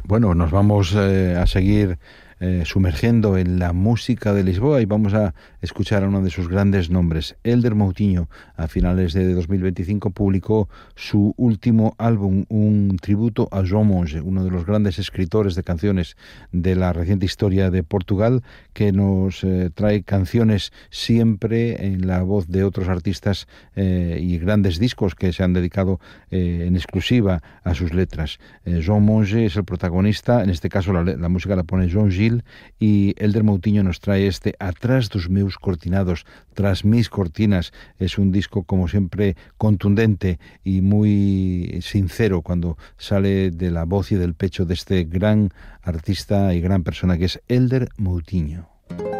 Bueno, nos vamos a seguir sumergiendo en la música de Lisboa y vamos a escuchar a uno de sus grandes nombres. Hélder Moutinho, a finales de 2025, publicó su último álbum, un tributo a João Monge, uno de los grandes escritores de canciones de la reciente historia de Portugal, que nos trae canciones siempre en la voz de otros artistas y grandes discos que se han dedicado en exclusiva a sus letras. João Monge es el protagonista, en este caso la música la pone João Gil, y Hélder Moutinho nos trae este Atrás dos meus cortinados, tras mis cortinas. Es un disco, como siempre, contundente y muy sincero cuando sale de la voz y del pecho de este gran artista y gran persona que es Hélder Moutinho.